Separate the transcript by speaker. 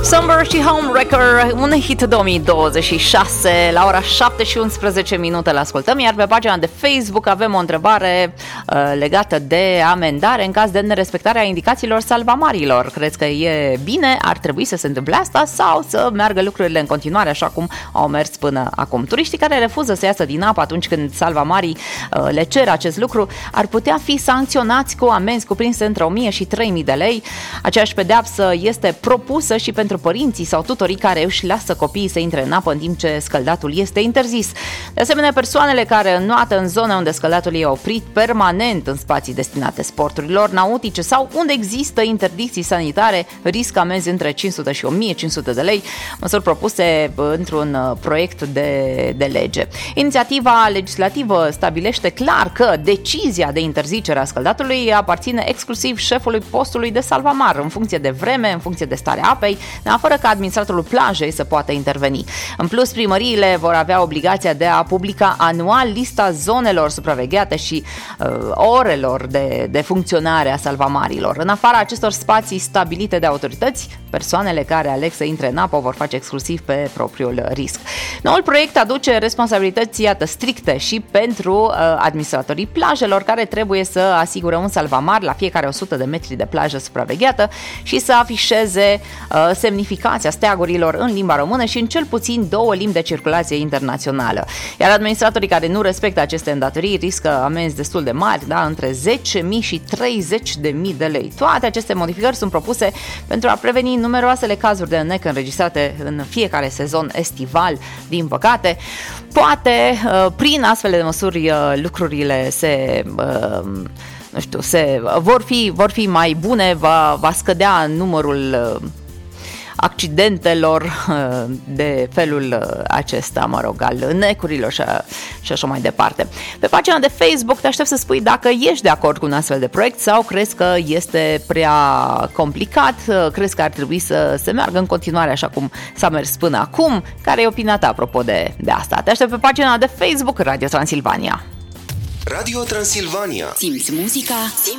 Speaker 1: Summer și Homewrecker, un hit 2026, la ora 7:11 îl ascultăm, iar pe pagina de Facebook avem o întrebare legată de amendare în caz de nerespectarea indicațiilor salvamarilor. Crezi că e bine, ar trebui să se întâmple asta sau să meargă lucrurile în continuare așa cum au mers până acum? Turiștii care refuză să iasă din apă atunci când salvamarii le cer acest lucru ar putea fi sancționați cu amenzi cuprinse între 1.000 și 3.000 de lei. Aceeași pedeapsă este propusă și pentru părinții sau tutorii care își lasă copiii să intre în apă în timp ce scăldatul este interzis. De asemenea, persoanele care înnoată în zone unde scăldatul e oprit permanent în spații destinate sporturilor nautice sau unde există interdicții sanitare riscă amenzi între 500 și 1.500 de lei, măsuri propuse într-un proiect de lege. Inițiativa legislativă stabilește clar că decizia de interzicere a scăldatului aparține exclusiv șefului postului de salvamar, în funcție de vreme, în funcție de starea apei, fără ca administratorul plajei să poată interveni. În plus, primăriile vor avea obligația de a publica anual lista zonelor supravegheate și orelor de funcționare a salvamarilor. În afara acestor spații stabilite de autorități, persoanele care aleg să intre în apă vor face exclusiv pe propriul risc. Noul proiect aduce responsabilități, iată, stricte și pentru administratorii plajelor, care trebuie să asigure un salvamar la fiecare 100 de metri de plajă supravegheată și să afișeze semnificația steagurilor în limba română și în cel puțin 2 limbi de circulație internațională. Iar administratorii care nu respectă aceste îndatorii riscă amenzi destul de mari, da? Între 10.000 și 30.000 de lei. Toate aceste modificări sunt propuse pentru a preveni numeroasele cazuri de înnec înregistrate în fiecare sezon estival, din păcate. Poate prin astfel de măsuri lucrurile vor fi mai bune, va scădea numărul accidentelor de felul acesta, al înnecurilor și așa mai departe. Pe pagina de Facebook te aștept să spui dacă ești de acord cu un astfel de proiect sau crezi că este prea complicat, crezi că ar trebui să se meargă în continuare așa cum s-a mers până acum. Care e opinia ta apropo de asta? Te aștept pe pagina de Facebook Radio Transilvania.
Speaker 2: Radio Transilvania.
Speaker 3: Simți muzica?